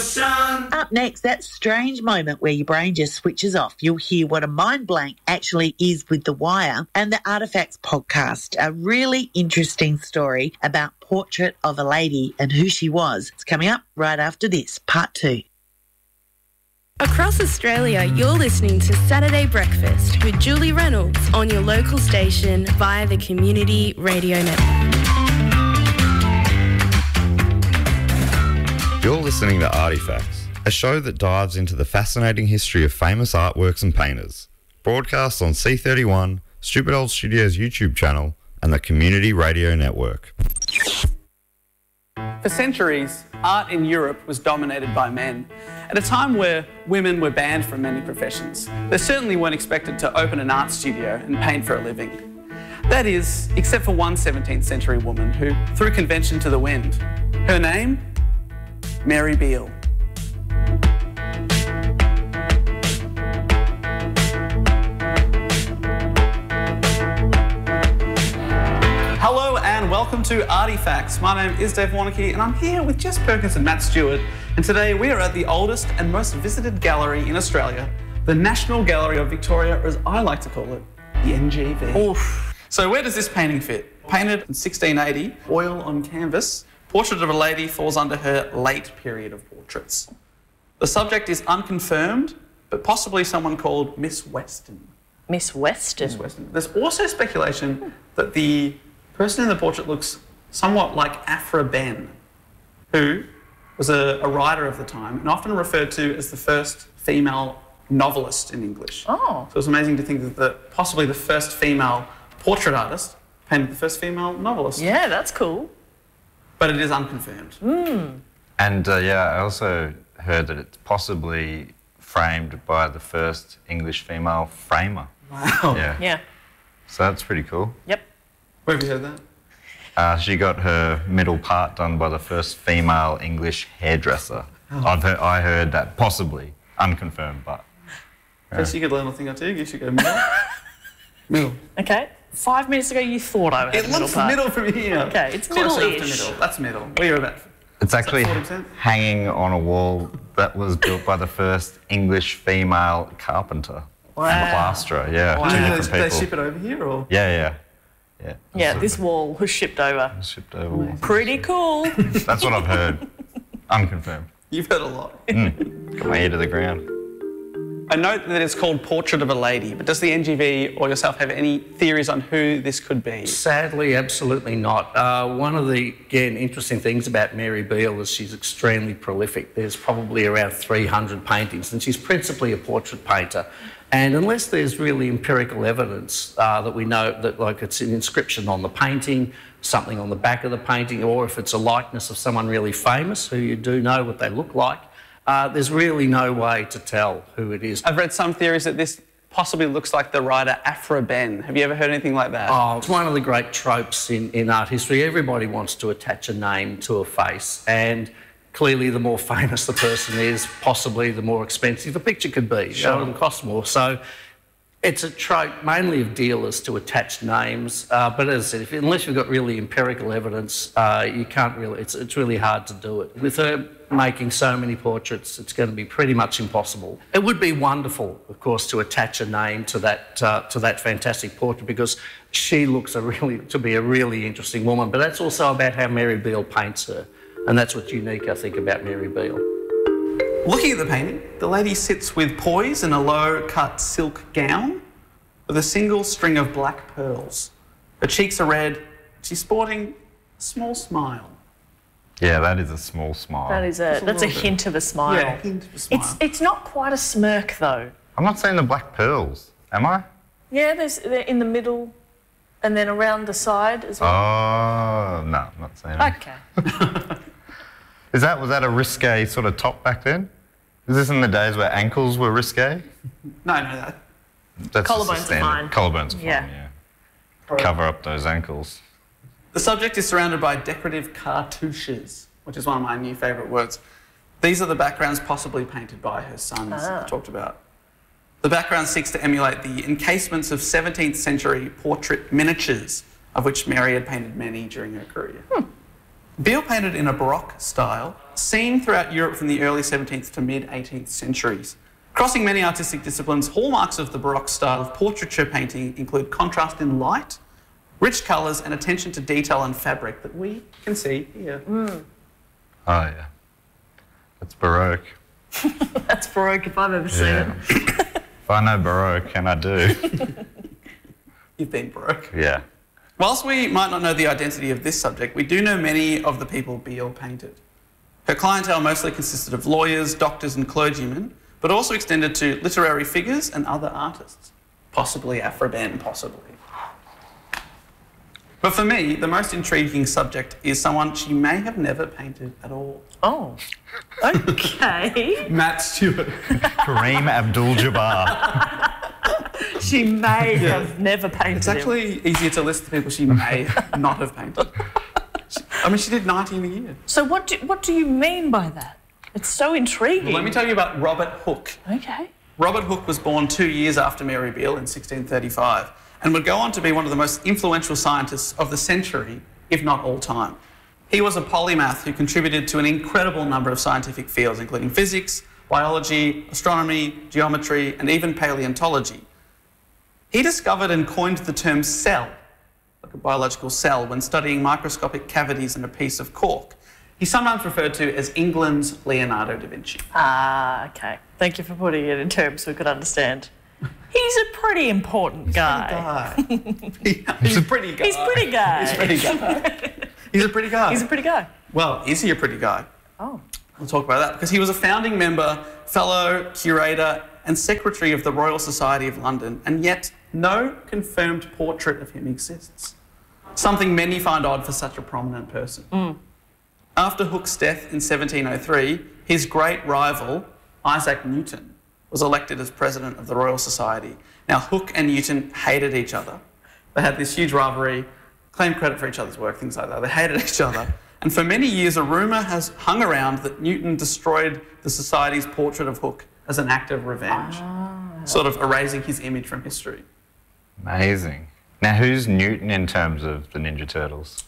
Emotion. Up next, that strange moment where your brain just switches off. You'll hear what a mind blank actually is with The Wire and the Artifacts podcast. A really interesting story about Portrait of a Lady and who she was. It's coming up right after this, part 2. Across Australia, you're listening to Saturday Breakfast with Julie Reynolds on your local station via the Community Radio Network. You're listening to Artifacts, a show that dives into the fascinating history of famous artworks and painters. Broadcast on C31, Stupid Old Studios YouTube channel, and the Community Radio Network. For centuries, art in Europe was dominated by men, at a time where women were banned from many professions. They certainly weren't expected to open an art studio and paint for a living. That is, except for one 17th century woman who threw convention to the wind. Her name? Mary Beale. Hello and welcome to Artifacts. My name is Dave Warnocky and I'm here with Jess Perkins and Matt Stewart. And today we are at the oldest and most visited gallery in Australia, the National Gallery of Victoria, or as I like to call it, the NGV. Oof. So where does this painting fit? Painted in 1680, oil on canvas, Portrait of a Lady falls under her late period of portraits. The subject is unconfirmed, but possibly someone called Miss Weston. Miss Weston? Miss Weston. There's also speculation that the person in the portrait looks somewhat like Aphra Behn, who was a writer of the time and often referred to as the first female novelist in English. Oh. So it's amazing to think that possibly the first female portrait artist painted the first female novelist. Yeah, that's cool. But it is unconfirmed. And I also heard that it's possibly framed by the first English female framer. Wow. Yeah. So that's pretty cool. Yep. Where have you heard that? She got her middle part done by the first female English hairdresser. Oh. I heard that, possibly, unconfirmed, but... Guess you could learn a thing or two. You should go middle. Middle. Okay. 5 minutes ago you thought I was It looks middle from here. Okay, it's Close enough to middle-ish. middle. That's middle. What are you about? It's actually 40%? hanging on a wall that was built by the first English female carpenter and plasterer. Yeah, Wow. two Did different they people. ship it over here or? Yeah. Yeah, this wall was shipped over. Shipped over. Pretty cool. That's what I've heard. Unconfirmed. You've heard a lot. Got my ear to the ground. I note that it's called Portrait of a Lady, but does the NGV or yourself have any theories on who this could be? Sadly, absolutely not. One of the, again, interesting things about Mary Beale is she's extremely prolific. There's probably around 300 paintings, and she's principally a portrait painter. And unless there's really empirical evidence that we know that, like, it's an inscription on the painting, something on the back of the painting, or if it's a likeness of someone really famous who you do know what they look like, there's really no way to tell who it is. I've read some theories that this possibly looks like the writer Aphra Behn. Have you ever heard anything like that? Oh, it's one of the great tropes in art history. Everybody wants to attach a name to a face, and clearly the more famous the person is, possibly the more expensive the picture could be. Sure. It'll cost more. So it's a trope mainly of dealers to attach names, but as I said, unless you've got really empirical evidence, you can't really, it's really hard to do it. With her making so many portraits, it's going to be pretty much impossible. It would be wonderful, of course, to attach a name to that fantastic portrait, because she looks to be a really interesting woman, but that's also about how Mary Beale paints her, and that's what's unique, I think, about Mary Beale. Looking at the painting, the lady sits with poise in a low-cut silk gown with a single string of black pearls. Her cheeks are red. She's sporting a small smile. Yeah, that is a small smile. That's a hint of a smile. Yeah, a hint of a smile. It's not quite a smirk though. I'm not saying the black pearls, am I? Yeah, they're in the middle and then around the side as well. Oh, no, I'm not saying that. Okay. Was that a risque sort of top back then? Is this in the days where ankles were risque? No. That's Collarbones just are a fine. standard. Collarbones are fine, Yeah. yeah. Cover up those ankles. The subject is surrounded by decorative cartouches, which is one of my new favourite words. These are the backgrounds possibly painted by her sons that I talked about. The background seeks to emulate the encasements of 17th century portrait miniatures, of which Mary had painted many during her career. Beale painted in a Baroque style, seen throughout Europe from the early 17th to mid-18th centuries. Crossing many artistic disciplines, hallmarks of the Baroque style of portraiture painting include contrast in light, rich colours and attention to detail and fabric that we can see here. Oh, yeah. That's Baroque. That's Baroque if I've ever seen Yeah. it. If I know Baroque, and I do. You've been Baroque. Yeah. Whilst we might not know the identity of this subject, we do know many of the people Beale painted. Her clientele mostly consisted of lawyers, doctors and clergymen, but also extended to literary figures and other artists. Possibly Aphra Behn, possibly. But for me, the most intriguing subject is someone she may have never painted at all. Oh, okay. Matt Stewart. Kareem Abdul-Jabbar. She may have never painted It's him. actually easier to list the people she may not have painted. I mean, she did 90 in a year. So what do you mean by that? It's so intriguing. Well, let me tell you about Robert Hooke. Okay. Robert Hooke was born 2 years after Mary Beale in 1635 and would go on to be one of the most influential scientists of the century, if not all time. He was a polymath who contributed to an incredible number of scientific fields, including physics, biology, astronomy, geometry, and even paleontology. He discovered and coined the term cell, like a biological cell, when studying microscopic cavities in a piece of cork. He's sometimes referred to as England's Leonardo da Vinci. Ah, okay. Thank you for putting it in terms we could understand. He's a pretty important guy. He's a pretty guy. He's pretty guy. He's a pretty guy. He's a pretty guy. He's a pretty guy. Well, is he a pretty guy? Oh. We'll talk about that because he was a founding member, fellow, curator and secretary of the Royal Society of London, and yet no confirmed portrait of him exists. Something many find odd for such a prominent person. After Hooke's death in 1703, his great rival, Isaac Newton, was elected as president of the Royal Society. Now, Hooke and Newton hated each other. They had this huge rivalry, claimed credit for each other's work, things like that. They hated each other. And for many years, a rumour has hung around that Newton destroyed the Society's portrait of Hooke as an act of revenge, sort of erasing his image from history. Amazing. Now, who's Newton in terms of the Ninja Turtles?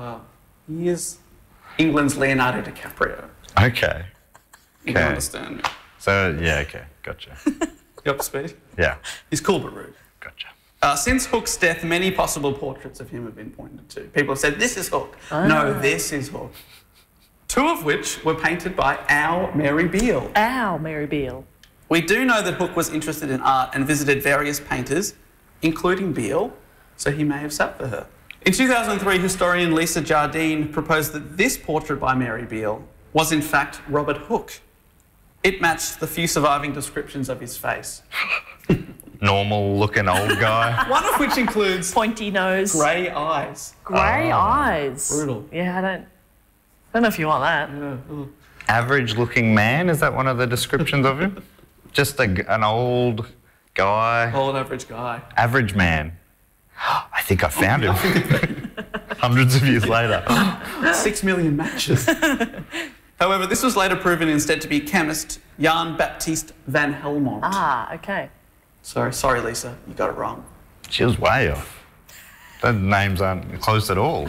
He is England's Leonardo DiCaprio. Okay. You can understand me. So, yeah, okay. Gotcha. You up to speed? Yeah. He's cool but rude. Gotcha. Since Hooke's death, many possible portraits of him have been pointed to. People have said, this is Hooke. No, this is Hooke. Two of which were painted by our Mary Beale. Ow, Mary Beale. We do know that Hooke was interested in art and visited various painters, including Beale, so he may have sat for her. In 2003, historian Lisa Jardine proposed that this portrait by Mary Beale was in fact Robert Hooke. It matched the few surviving descriptions of his face. Normal-looking old guy. One of which includes Pointy nose. grey eyes. Grey eyes. Brutal. Yeah, I don't know if you want that. Average-looking man, is that one of the descriptions of him? Just an old guy. Old average guy. Average man. I think I found him. Hundreds of years later. 6 million matches. However, this was later proven instead to be chemist Jan Baptist van Helmont. Ah, okay. Sorry, Lisa, you got it wrong. She was way off. Those names aren't close at all.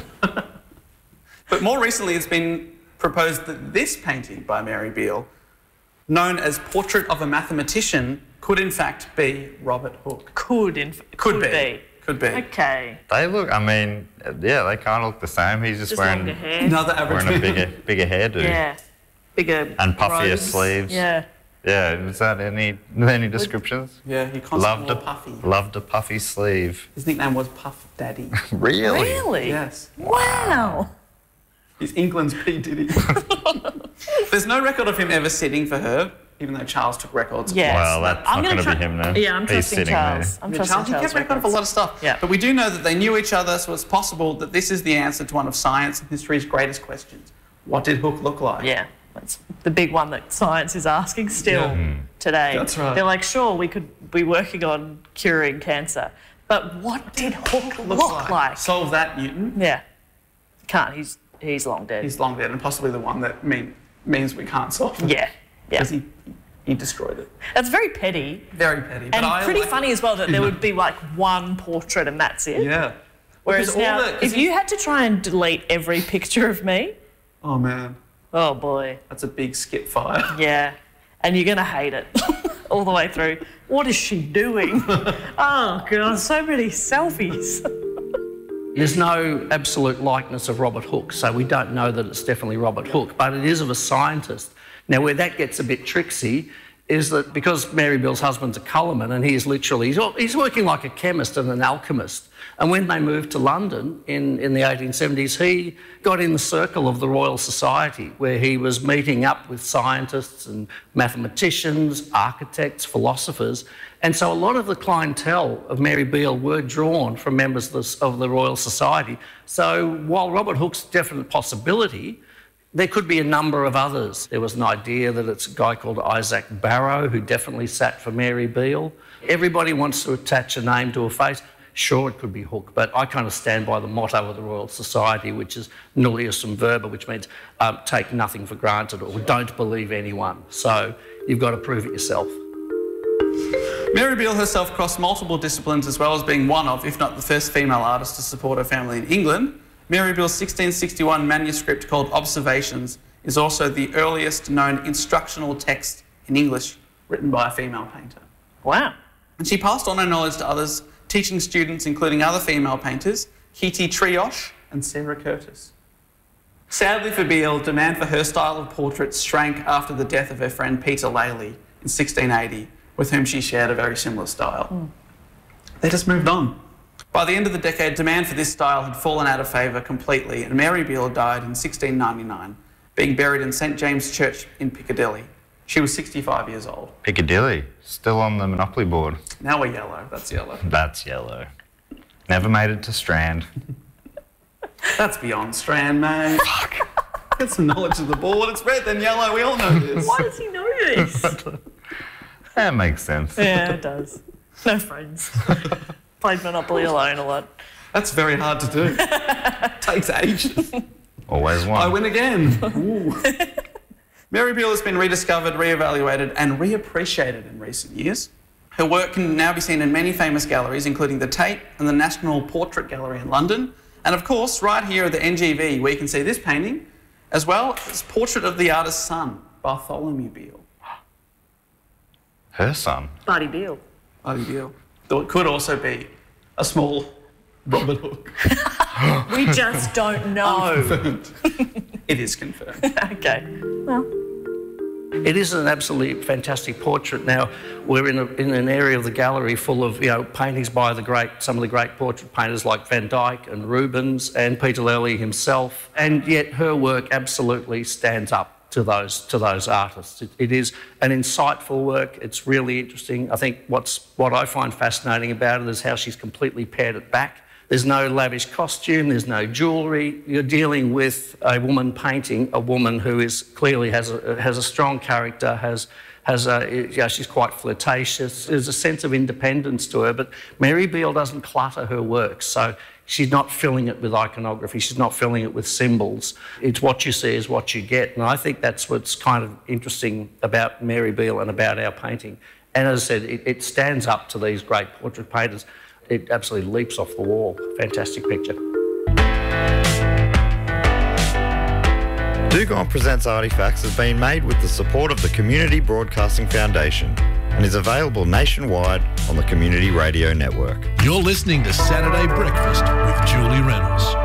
But more recently, it's been proposed that this painting by Mary Beale, known as Portrait of a Mathematician, could in fact be Robert Hooke. Could be. Could be. Okay. They look, I mean, yeah, they kind of look the same. He's just Just wearing, longer hair. Another average wearing a man. bigger hairdo. Yeah. Bigger And puffier robes. sleeves. Yeah. Yeah, is that any descriptions? Yeah, he constantly wore puffy. Loved a puffy sleeve. His nickname was Puff Daddy. Really? Really? Yes. Wow. He's England's P. Diddy. There's no record of him ever sitting for her, even though Charles took records. Yes. Well, that's I'm not gonna going to be him now. Yeah, I'm He's trusting sitting Charles. there. I'm Yeah, trusting Charles, he Charles. kept record of a lot of stuff. Yeah. But we do know that they knew each other, so it's possible that this is the answer to one of science and history's greatest questions. What did Hooke look like? Yeah. That's the big one that science is asking still today. That's right. They're like, sure, we could be working on curing cancer, but what did Hooke look like? Solve that, Newton. Yeah. Can't. He's long dead. He's long dead and possibly the one that means we can't solve it. Yeah. Yeah. Because he destroyed it. That's very petty. Very petty. But And I pretty like funny as well that there would be like one portrait and that's it. Yeah. Whereas Because all now, the- 'cause if you had to try and delete every picture of me, Oh, man. Oh, boy. That's a big skip fire. Yeah. And you're going to hate it all the way through. What is she doing? Oh, God, so many selfies. There's no absolute likeness of Robert Hooke, so we don't know that it's definitely Robert Hooke, but it is of a scientist. Now, where that gets a bit tricksy is that because Mary Beale's husband's a colourman and he's working like a chemist and an alchemist. And when they moved to London in the 1870s, he got in the circle of the Royal Society, where he was meeting up with scientists and mathematicians, architects, philosophers. And so a lot of the clientele of Mary Beale were drawn from members of the Royal Society. So while Robert Hooke's a definite possibility, there could be a number of others. There was an idea that it's a guy called Isaac Barrow who definitely sat for Mary Beale. Everybody wants to attach a name to a face. Sure, it could be Hooke, but I kind of stand by the motto of the Royal Society, which is nullius verba, which means take nothing for granted or don't believe anyone. So you've got to prove it yourself. Mary Beale herself crossed multiple disciplines, as well as being one of, if not the first female artist to support her family in England. Mary Beale's 1661 manuscript called Observations is also the earliest known instructional text in English written by a female painter. Wow. And she passed on her knowledge to others, teaching students, including other female painters, Kitty Trioche and Sarah Curtis. Sadly for Beale, demand for her style of portraits shrank after the death of her friend Peter Lely in 1680, with whom she shared a very similar style. They just moved on. By the end of the decade, demand for this style had fallen out of favour completely, and Mary Beale died in 1699, being buried in St James Church in Piccadilly. She was 65 years old. Piccadilly, still on the Monopoly board. Now we're yellow. That's yellow. That's yellow. Never made it to Strand. That's beyond Strand, mate. Fuck. Get some knowledge of the board. It's red then yellow. We all know this. Why does he know this? That makes sense. Yeah, it does. No friends. Played Monopoly alone a lot. That's very hard to do. Takes ages. Always one. I win again. Ooh. Mary Beale has been rediscovered, re-evaluated and reappreciated in recent years. Her work can now be seen in many famous galleries, including the Tate and the National Portrait Gallery in London. And of course, right here at the NGV, we can see this painting, as well as Portrait of the Artist's Son, Bartholomew Beale. Her son? Buddy Beale. Buddy Beale. Though it could also be a small Robert Hooke. We just don't know. Confirmed. It is confirmed. Okay. Well. It is an absolutely fantastic portrait. Now, we're in an area of the gallery full of, paintings by some of the great portrait painters like Van Dyck and Rubens and Peter Lely himself, and yet her work absolutely stands up to those artists. It is an insightful work. It's really interesting. I think what I find fascinating about it is how she's completely pared it back. There's no lavish costume, there's no jewellery. You're dealing with a woman painting a woman who is clearly has a strong character, she's quite flirtatious. There's a sense of independence to her, but Mary Beale doesn't clutter her work, so she's not filling it with iconography, she's not filling it with symbols. It's what you see is what you get, and I think that's what's kind of interesting about Mary Beale and about our painting. And as I said, it stands up to these great portrait painters. It absolutely leaps off the wall. Fantastic picture. Dugong Presents Artifacts has been made with the support of the Community Broadcasting Foundation and is available nationwide on the Community Radio Network. You're listening to Saturday Breakfast with Julie Reynolds.